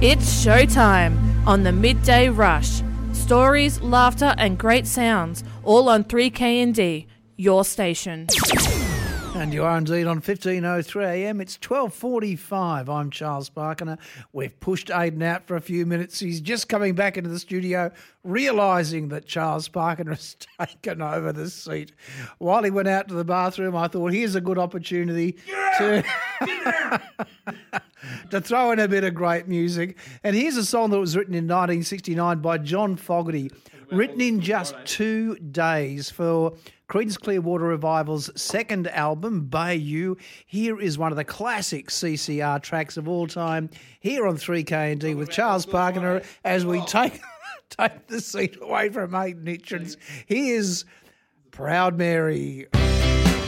It's showtime on the Midday Rush. Stories, laughter and great sounds, all on 3KND, your station. And you are indeed on 15:03 a.m. It's 12:45. I'm Charles Parker. We've pushed Aidan out for a few minutes. He's just coming back into the studio, realising that Charles Parker has taken over the seat. While he went out to the bathroom, I thought, here's a good opportunity to throw in a bit of great music. And here's a song that was written in 1969 by John Fogerty, written in just 2 days for Creedence Clearwater Revival's second album, Bayou. Here is one of the classic CCR tracks of all time, here on 3KND with Charles Parker as we take the seat away from Aidan Hitchens. Here's Proud Mary.